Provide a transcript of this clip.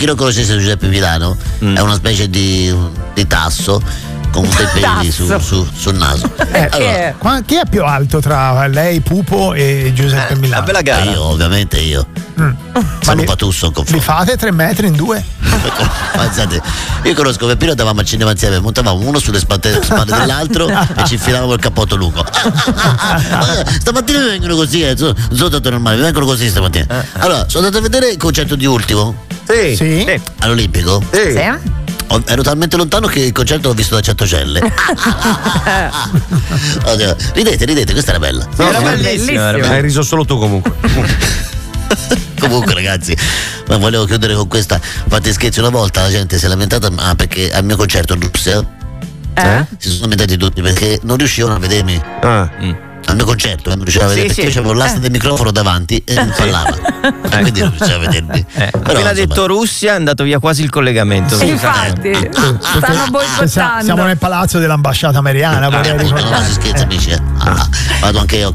chi non conoscesse Giuseppe Milano, è una specie di tasso con un peppino sul naso. Allora, chi è più alto tra lei, Pupo, e Giuseppe Milano? La bella gara. Io, ovviamente io. Sono un patusso in confronto. Li fate 3 metri in 2? Pensate, io conosco Peppino, andavamo al cinema insieme, montavamo uno sulle spalle dell'altro e ci infilavamo il cappotto lungo. Stamattina mi vengono così, non sono tanto normale, mi vengono così stamattina. Allora, sono andato a vedere il concerto di Ultimo. Sì. All'Olimpico. Sì? Ero talmente lontano che il concerto l'ho visto da 100 celle. Oddio, ridete, questa era bella. No, era bellissima. Hai riso solo tu comunque. Comunque ragazzi, ma volevo chiudere con questa. Fate scherzi, una volta la gente si è lamentata perché al mio concerto in Russia si sono lamentati tutti perché non riuscivano a vedermi. Al mio concerto non riusciva a vedere perché io avevo l'asta del microfono davanti e mi parlava. Quindi non riusciva a vedermi. Appena detto Russia è andato via quasi il collegamento. Infatti, stanno boicottando. Siamo nel palazzo dell'ambasciata americana. Non si scherza, amici. Vado anche io